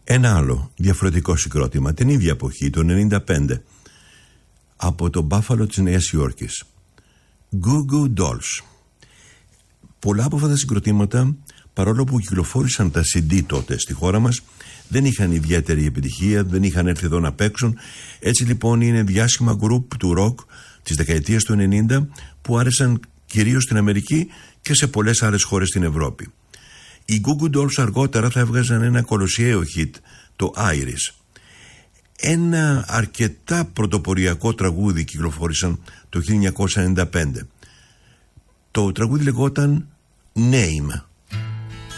Ένα άλλο διαφορετικό συγκρότημα την ίδια εποχή, το 1995, από το Buffalo της Νέας Υόρκης, Goo Goo Dolls. Πολλά από αυτά τα συγκροτήματα, παρόλο που κυκλοφόρησαν τα CD τότε στη χώρα μας, δεν είχαν ιδιαίτερη επιτυχία, δεν είχαν έρθει εδώ να παίξουν. Έτσι λοιπόν είναι διάσημα γκρουπ του ροκ της δεκαετίας του 90 που άρεσαν κυρίως στην Αμερική και σε πολλές άλλες χώρες στην Ευρώπη. Οι Goo Goo Dolls αργότερα θα έβγαζαν ένα κολοσιαίο hit, το Iris. Ένα αρκετά πρωτοποριακό τραγούδι κυκλοφόρησαν το 1995. Το τραγούδι λεγόταν Name.